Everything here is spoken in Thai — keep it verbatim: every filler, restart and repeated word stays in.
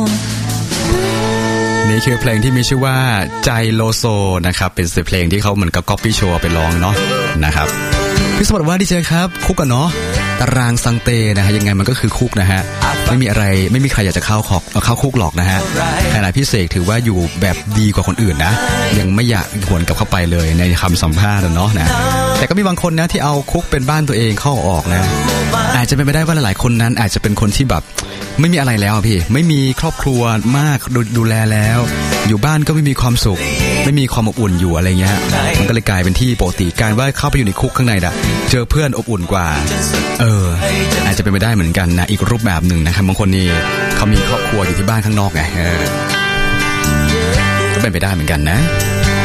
นี่คือเพลงที่มีชื่อว่าใจโลโซนะครับเป็นเพลงที่เขาเหมือนกับก๊อปปี้โชว์ไปร้องเนาะนะครับพี่สมบัติว่าดีเจครับคุกกันเนาะตารางซังเตนะฮะยังไงมันก็คือคุกนะฮะไม่มีอะไรไม่มีใครอยากจะเข้าขอกเข้าคุกหรอกนะฮะขณะพี่เสกถือว่าอยู่แบบดีกว่าคนอื่นนะยังไม่อยากหวนกลับเข้าไปเลยในคำสัมภาษณ์เนาะนะแต่ก็มีบางคนนะที่เอาคุกเป็นบ้านตัวเองเข้าออกนะอาจจะเป็นไปได้ว่าหลายๆคนนั้นอาจจะเป็นคนที่แบบไม่มีอะไรแล้วพี่ไม่มีครอบครัวมากดดูแลแล้วอยู่บ้านก็ไม่มีความสุขไม่มีความอบอุ่นอยู่อะไรเงี้ยมันก็เลยกลายเป็นที่ปกติการว่าเข้าไปอยู่ในคุกข้างในน่ะเจอเพื่อนอบอุ่นกว่าเอออาจจะเป็นไปได้เหมือนกันนะอีกรูปแบบหนึ่งนะครับบางคนนี่เขามีครอบครัวอยู่ที่บ้านข้างนอกไงเออก็เป็นไปได้เหมือนกันนะ